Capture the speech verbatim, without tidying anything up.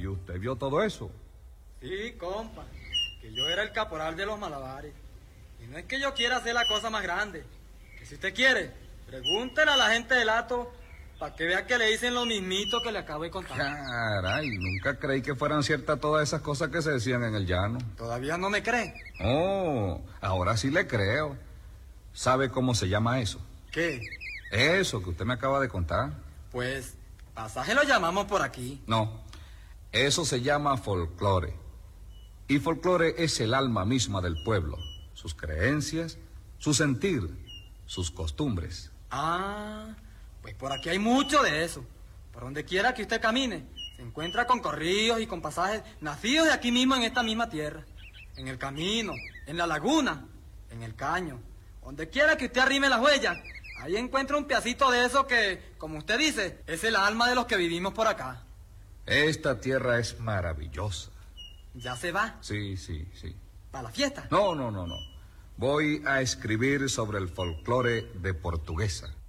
¿y usted vio todo eso? Sí, compa, que yo era el caporal de los malabares. Y no es que yo quiera hacer la cosa más grande. Que si usted quiere, pregúntele a la gente del Hato para que vea que le dicen lo mismito que le acabo de contar. Caray, nunca creí que fueran ciertas todas esas cosas que se decían en el llano. ¿Todavía no me cree? Oh, ahora sí le creo. ¿Sabe cómo se llama eso? ¿Qué? Eso que usted me acaba de contar. Pues, pasaje lo llamamos por aquí. No, eso se llama folclore. Y folclore es el alma misma del pueblo, sus creencias, su sentir, sus costumbres. Ah, pues por aquí hay mucho de eso. Por donde quiera que usted camine, se encuentra con corrillos y con pasajes nacidos de aquí mismo en esta misma tierra. En el camino, en la laguna, en el caño. Donde quiera que usted arrime las huellas, ahí encuentra un pedacito de eso que, como usted dice, es el alma de los que vivimos por acá. Esta tierra es maravillosa. ¿Ya se va? Sí, sí, sí. ¿Para la fiesta? No, no, no, no. Voy a escribir sobre el folclore de Portuguesa.